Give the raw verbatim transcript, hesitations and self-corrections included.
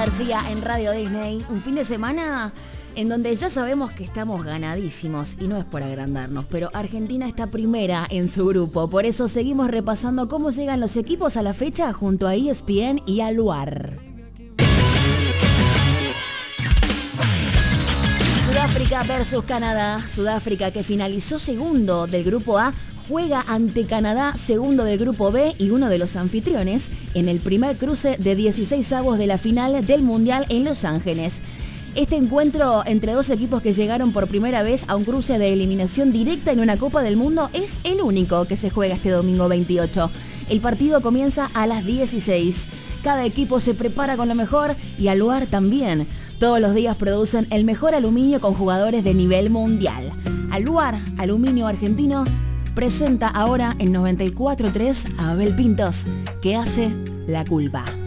García en Radio Disney. Un fin de semana en donde ya sabemos que estamos ganadísimos y no es por agrandarnos, pero Argentina está primera en su grupo. Por eso seguimos repasando cómo llegan los equipos a la fecha junto a E S P N y a Luar. Sudáfrica versus Canadá. Sudáfrica, que finalizó segundo del grupo A, juega ante Canadá, segundo del grupo B y uno de los anfitriones, en el primer cruce de dieciseisavos de la final del Mundial en Los Ángeles. Este encuentro entre dos equipos que llegaron por primera vez a un cruce de eliminación directa en una Copa del Mundo es el único que se juega este domingo veintiocho. El partido comienza a las dieciséis. Cada equipo se prepara con lo mejor y Aluar también. Todos los días producen el mejor aluminio con jugadores de nivel mundial. Aluar, aluminio argentino, presenta ahora en noventa y cuatro punto tres a Abel Pintos, que hace La Culpa.